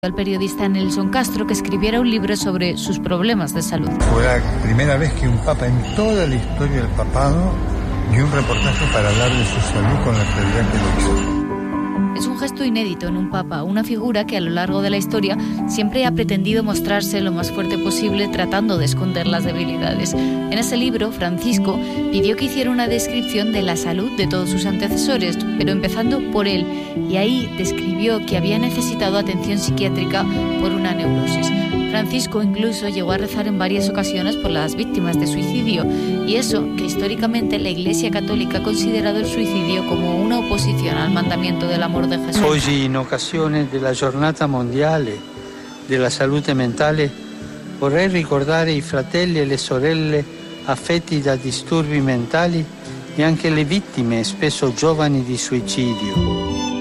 al periodista Nelson Castro que escribiera un libro sobre sus problemas de salud. Fue la primera vez que un papa en toda la historia del papado dio un reportaje para hablar de su salud con la claridad que lo hizo. Es un gesto inédito en un papa, una figura que a lo largo de la historia siempre ha pretendido mostrarse lo más fuerte posible tratando de esconder las debilidades. En ese libro, Francisco pidió que hiciera una descripción de la salud de todos sus antecesores, pero empezando por él, y ahí describió que había necesitado atención psiquiátrica por una neurosis. Francisco incluso llegó a rezar en varias ocasiones por las víctimas de suicidio, y eso que históricamente la Iglesia Católica ha considerado el suicidio como una oposición al mandamiento del amor de Jesús. Oggi, in occasione della giornata mondiale della salute mentale, vorrei ricordare i fratelli e le sorelle affetti da disturbi mentali e anche le vittime, spesso giovani, di suicidio.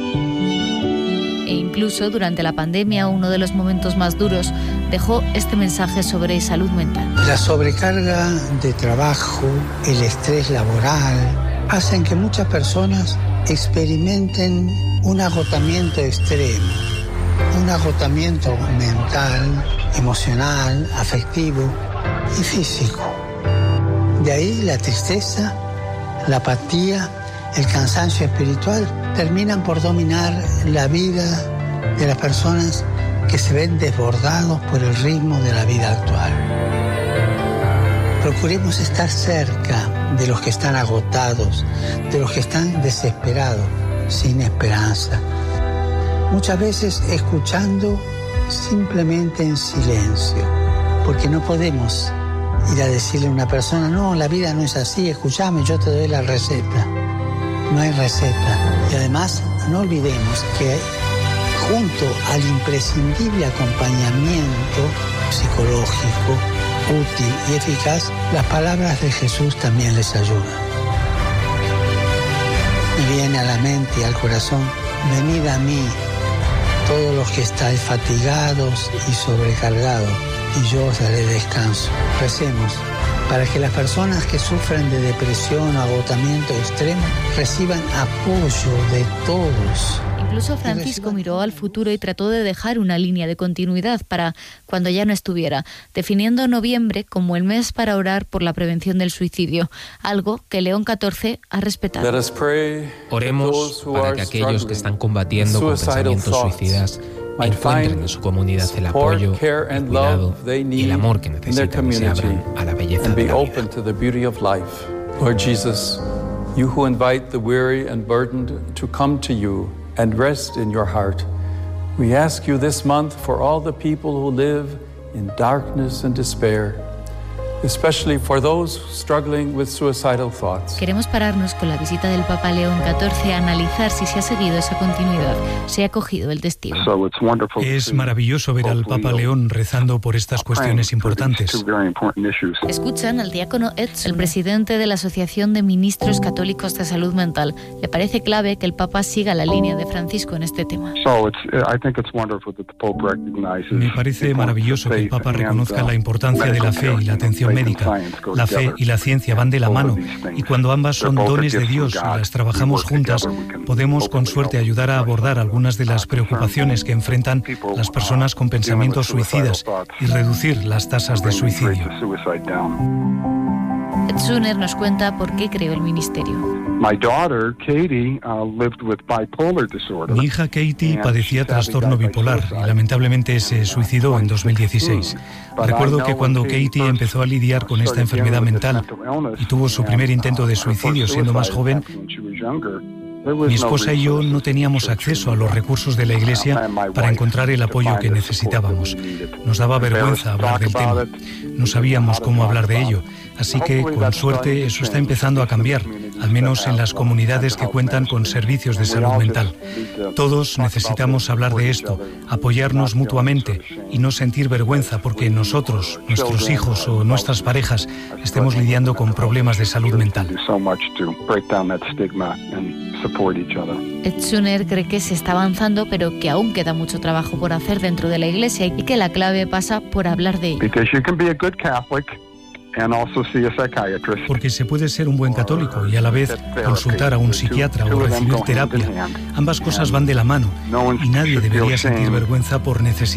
E incluso durante la pandemia, uno de los momentos más duros, dejó este mensaje sobre salud mental. La sobrecarga de trabajo, el estrés laboral, hacen que muchas personas experimenten un agotamiento extremo, un agotamiento mental, emocional, afectivo y físico. De ahí la tristeza, la apatía, el cansancio espiritual terminan por dominar la vida de las personas que se ven desbordados por el ritmo de la vida actual. Procuremos estar cerca de los que están agotados, de los que están desesperados, sin esperanza. Muchas veces escuchando simplemente en silencio, porque no podemos ir a decirle a una persona, no, la vida no es así, escúchame, yo te doy la receta. No hay receta. Y además, no olvidemos que junto al imprescindible acompañamiento psicológico, útil y eficaz, las palabras de Jesús también les ayudan. Me viene a la mente y al corazón, venid a mí, todos los que estáis fatigados y sobrecargados, y yo os daré descanso. Recemos para que las personas que sufren de depresión o agotamiento extremo reciban apoyo de todos. Incluso Francisco miró al futuro y trató de dejar una línea de continuidad para cuando ya no estuviera, definiendo noviembre como el mes para orar por la prevención del suicidio, algo que León XIV ha respetado. Oremos para que aquellos que están combatiendo con pensamientos suicidas encuentren en su comunidad el apoyo, el cuidado y el amor que necesitan y se abran a la belleza de la vida. Lord Jesus, you who invite the weary and burdened to come to you and rest in your heart, we ask you this month for all the people who live in darkness and despair, especially for those struggling with suicidal thoughts. Queremos pararnos con la visita del Papa León XIV a analizar si se ha seguido esa continuidad, se ha cogido el testigo. Es maravilloso ver al Papa León rezando por estas cuestiones importantes. Escuchan al diácono Edson, el presidente de la Asociación de Ministros Católicos de Salud Mental. Le parece clave que el Papa siga la línea de Francisco en este tema. Me parece maravilloso que el Papa reconozca la importancia de la fe y la atención médica. La fe y la ciencia van de la mano, y cuando ambas son dones de Dios y las trabajamos juntas, podemos con suerte ayudar a abordar algunas de las preocupaciones que enfrentan las personas con pensamientos suicidas y reducir las tasas de suicidio. Ed Suner nos cuenta por qué creó el ministerio. Mi hija Katie padecía trastorno bipolar y lamentablemente se suicidó en 2016. Recuerdo que cuando Katie empezó a lidiar con esta enfermedad mental y tuvo su primer intento de suicidio siendo más joven, mi esposa y yo no teníamos acceso a los recursos de la Iglesia para encontrar el apoyo que necesitábamos. Nos daba vergüenza hablar del tema. No sabíamos cómo hablar de ello. Así que, con suerte, eso está empezando a cambiar, al menos en las comunidades que cuentan con servicios de salud mental. Todos necesitamos hablar de esto, apoyarnos mutuamente y no sentir vergüenza porque nosotros, nuestros hijos o nuestras parejas estemos lidiando con problemas de salud mental. Ed Suner cree que se está avanzando, pero que aún queda mucho trabajo por hacer dentro de la Iglesia y que la clave pasa por hablar de ello. Porque se puede ser un buen católico y a la vez consultar a un psiquiatra o recibir terapia. Ambas cosas van de la mano y nadie debería sentir vergüenza por necesidad